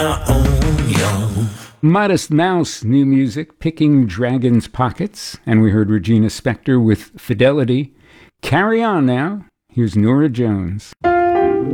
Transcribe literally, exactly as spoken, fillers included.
Modest Mouse, new music, Picking Dragons' Pockets. And we heard Regina Spektor with Fidelity. Carry on now. Here's Norah Jones.